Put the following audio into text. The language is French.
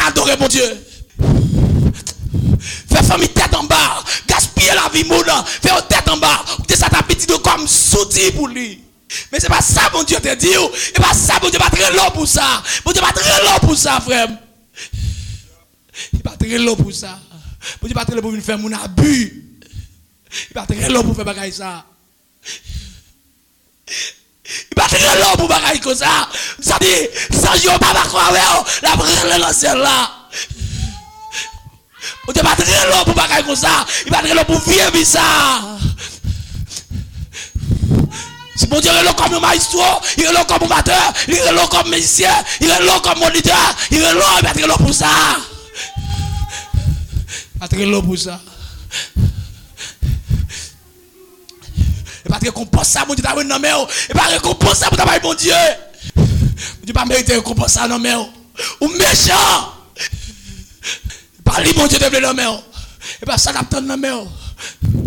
adorer mon Dieu. Fais famille tête en bas, gaspiller la vie mon fais tête en bas, ou ça t'a petit comme souti pour lui. Mais c'est pas ça mon Dieu te dit, et pas ça mon Dieu pas très long pour ça. Mon Dieu pas très long pour ça frère. Il pas très long pour ça. Mon Dieu pas très long pour faire mon abus. Il pas très long pour faire bagaille ça. Il pas très long pour bagaille comme ça. Ça dit ça yo pas croire la prendre dans ciel là. Mon Dieu pas très long pour bagaille comme ça. Il pas très long pour vivre ça. Si mon Dieu est long comme un maestro, il est long comme un batteur, il est long comme musicien, il est long comme moniteur, il est long, il pas très long pour ça. Pas très long pour ça. Et pas récompense ça, mon Dieu, t'as non mais et pas récompense ça pour ta mon Dieu. Mon Dieu pas mériter récompense ça non mais ou méchant. Pas lui mon Dieu de non mais et pas ça t'attend non mais